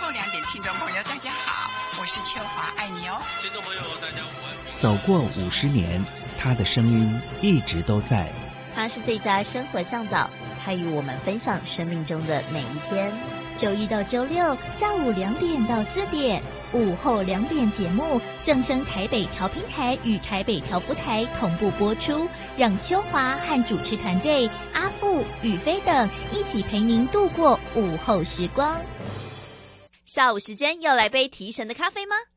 后2点，听众朋友大家好，我是秋华，爱你哦。 听众朋友大家午安。 走过50年，他的声音一直都在。 他是最佳生活向导，他与我们分享生命中的每一天。 周一到周六下午2点到4点，午后2点节目正声台北调频台与台北调布台同步播出，让秋华和主持团队阿富、宇飞等一起陪您度过午后时光。 下午时间要来杯提神的咖啡吗？